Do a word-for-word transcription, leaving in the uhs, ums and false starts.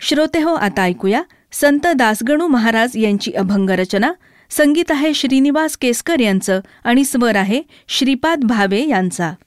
श्रोते हो, आता ऐकूया संत दासगणू महाराज यांची अभंग रचना. संगीत आहे श्रीनिवास केसकर यांचं आणि स्वर आहे श्रीपाद भावे यांचा.